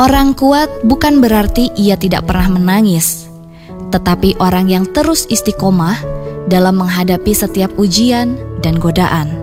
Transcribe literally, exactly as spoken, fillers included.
Orang kuat bukan berarti ia tidak pernah menangis, tetapi orang yang terus istiqomah dalam menghadapi setiap ujian dan godaan.